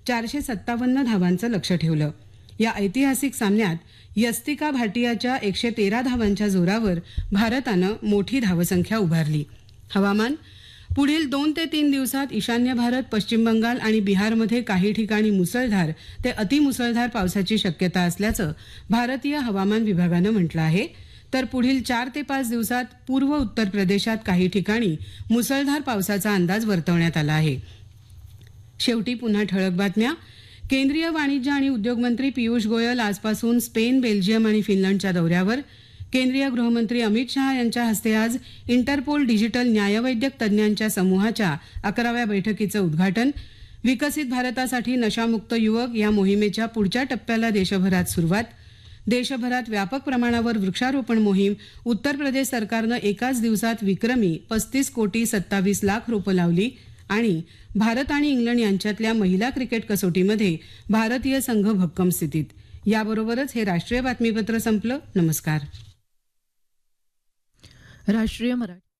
457 धावांचं लक्ष्य ठेवलं. या ऐतिहासिक सामन्यात यस्तिका भाटियाच्या 113 धावांच्या जोरावर भारतानं मोठी धावसंख्या उभारली. हवामान. पुढील 2 ते 3 दिवसात ईशान्य भारत, पश्चिम बंगाल आणि बिहारमध्ये काही ठिकाणी मुसळधार ते अतिमुसळधार पावसाची शक्यता असल्याचं भारतीय हवामान विभागानं म्हटलं आहे. तर पुढील 4 ते 5 दिवसात पूर्व उत्तर प्रदेशात काही ठिकाणी मुसळधार पावसाचा अंदाज वर्तवण्यात आला आहे. शेवटी पुन्हा ठळक बातम्या. केंद्रीय वाणिज्य आणि उद्योग मंत्री पियुष गोयल आजपासून स्पेन, बेल्जियम आणि फिनलंडच्या दौऱ्यावर. केंद्रीय गृहमंत्री अमित शहा यांच्या हस्ते आज इंटरपोल डिजिटल न्यायवैद्यक तज्ज्ञांच्या समूहाच्या 11व्या बैठकीचं उद्घाटन. विकसित भारतासाठी नशामुक्त युवक या मोहिमेच्या पुढच्या टप्प्याला देशभरात सुरुवात. देशभरात व्यापक प्रमाणावर वृक्षारोपण मोहीम. उत्तर प्रदेश सरकारनं एकाच दिवसात विक्रमी 35,27,00,000 रोपं लावली. आणि भारत आणि इंग्लंड यांच्यातल्या महिला क्रिकेट कसोटीमध्ये भारतीय संघ भक्कम स्थितीत. याबरोबरच हे राष्ट्रीय बातमीपत्र संपलं. नमस्कार. राष्ट्रीय मराठी